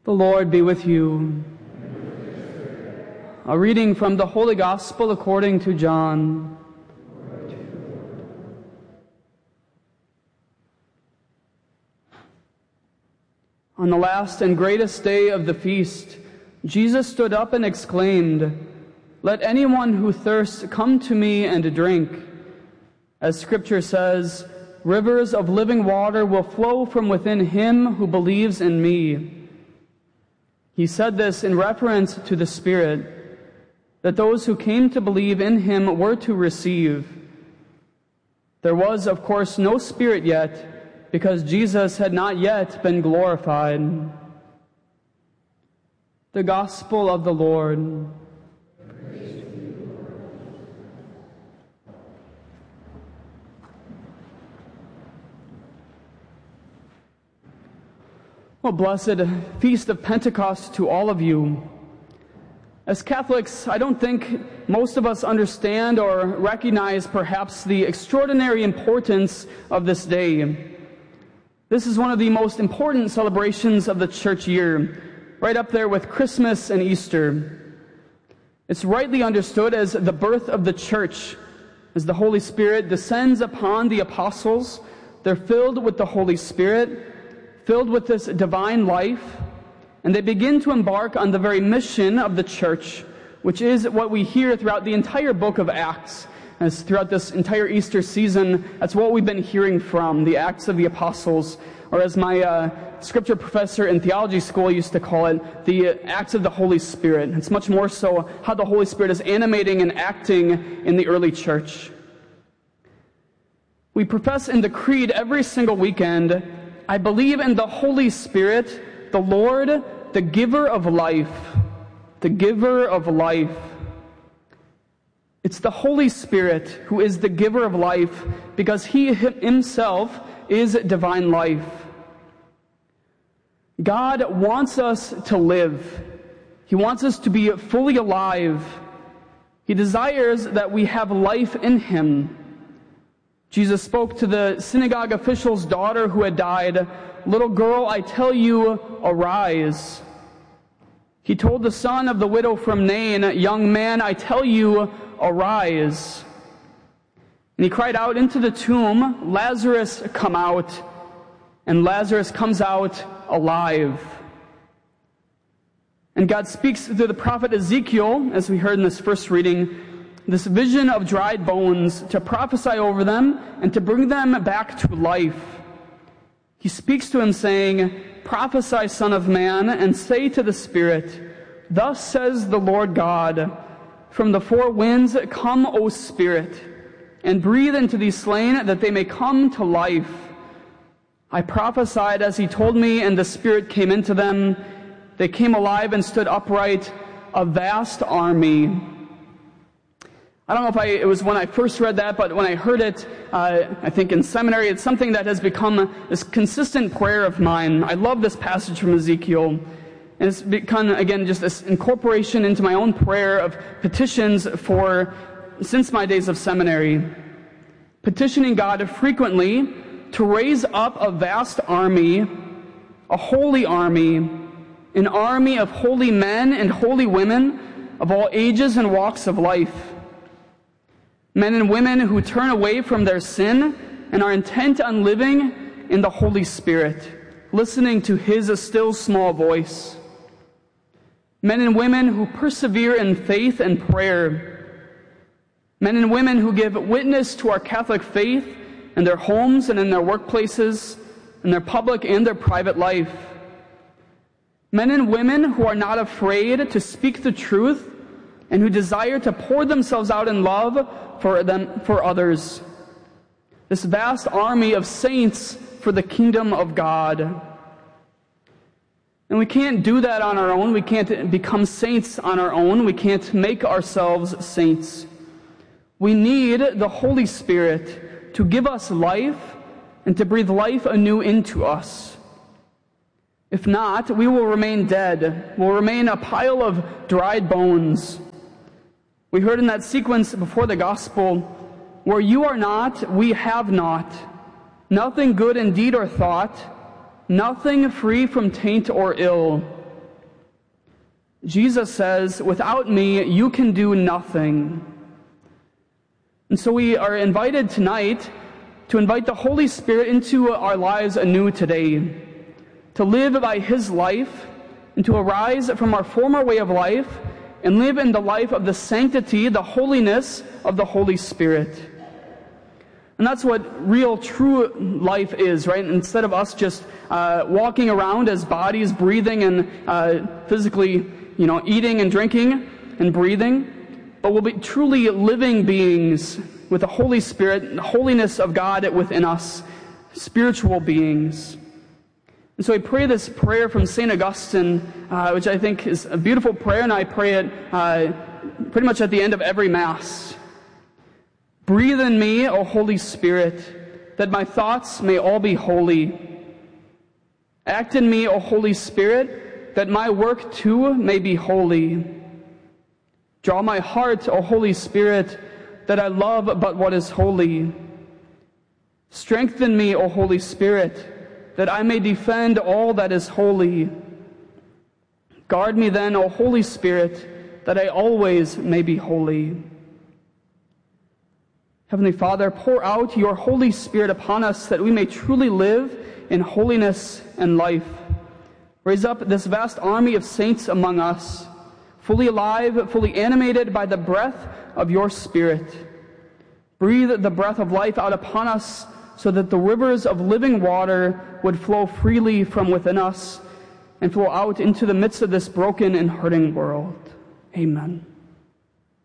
The Lord be with you. A reading from the Holy Gospel according to John. On the last and greatest day of the feast, Jesus stood up and exclaimed, "Let anyone who thirsts come to me and drink. As Scripture says, rivers of living water will flow from within him who believes in me." He said this in reference to the Spirit, that those who came to believe in him were to receive. There was, of course, no Spirit yet, because Jesus had not yet been glorified. The Gospel of the Lord. Well, blessed Feast of Pentecost to all of you. As Catholics, I don't think most of us understand or recognize perhaps the extraordinary importance of this day. This is one of the most important celebrations of the church year, right up there with Christmas and Easter. It's rightly understood as the birth of the church, as the Holy Spirit descends upon the apostles. They're filled with the Holy Spirit, filled with this divine life, and they begin to embark on the very mission of the church, which is what we hear throughout the entire book of Acts. As throughout this entire Easter season, that's what we've been hearing from, the Acts of the Apostles, or as my scripture professor in theology school used to call it, the Acts of the Holy Spirit. It's much more so how the Holy Spirit is animating and acting in the early church. We profess in the Creed every single weekend, "I believe in the Holy Spirit, the Lord, the giver of life." The giver of life. It's the Holy Spirit who is the giver of life because He Himself is divine life. God wants us to live. He wants us to be fully alive. He desires that we have life in Him. Jesus spoke to the synagogue official's daughter who had died, "Little girl, I tell you, arise." He told the son of the widow from Nain, "Young man, I tell you, arise." And he cried out into the tomb, "Lazarus, come out." And Lazarus comes out alive. And God speaks through the prophet Ezekiel, as we heard in this first reading, this vision of dried bones, to prophesy over them and to bring them back to life. He speaks to him saying, "Prophesy, Son of Man, and say to the Spirit, Thus says the Lord God, from the four winds come, O Spirit, and breathe into these slain that they may come to life." I prophesied as He told me, and the Spirit came into them. They came alive and stood upright, a vast army. I don't know if it was when I first read that, but when I heard it, I think in seminary, it's something that has become this consistent prayer of mine. I love this passage from Ezekiel. And it's become, again, just this incorporation into my own prayer of petitions since my days of seminary. Petitioning God frequently to raise up a vast army, a holy army, an army of holy men and holy women of all ages and walks of life. Men and women who turn away from their sin and are intent on living in the Holy Spirit, listening to His still small voice. Men and women who persevere in faith and prayer. Men and women who give witness to our Catholic faith in their homes and in their workplaces, in their public and their private life. Men and women who are not afraid to speak the truth and who desire to pour themselves out in love for others. This vast army of saints for the kingdom of God. And we can't do that on our own. We can't become saints on our own. We can't make ourselves saints. We need the Holy Spirit to give us life and to breathe life anew into us. If not, we will remain dead. We'll remain a pile of dried bones. We heard in that sequence before the gospel, "Where you are not, we have not. Nothing good in deed or thought, nothing free from taint or ill." Jesus says, "Without me, you can do nothing." And so we are invited tonight to invite the Holy Spirit into our lives anew today, to live by His life, and to arise from our former way of life and live in the life of the sanctity, the holiness of the Holy Spirit. And that's what real, true life is, right? Instead of us just walking around as bodies, breathing and physically, eating and drinking and breathing, but we'll be truly living beings with the Holy Spirit, the holiness of God within us, spiritual beings. And so I pray this prayer from St. Augustine, which I think is a beautiful prayer, and I pray it pretty much at the end of every Mass. Breathe in me, O Holy Spirit, that my thoughts may all be holy. Act in me, O Holy Spirit, that my work too may be holy. Draw my heart, O Holy Spirit, that I love but what is holy. Strengthen me, O Holy Spirit, that I may defend all that is holy. Guard me then, O Holy Spirit, that I always may be holy. Heavenly Father, pour out your Holy Spirit upon us that we may truly live in holiness and life. Raise up this vast army of saints among us, fully alive, fully animated by the breath of your Spirit. Breathe the breath of life out upon us so that the rivers of living water would flow freely from within us and flow out into the midst of this broken and hurting world. Amen.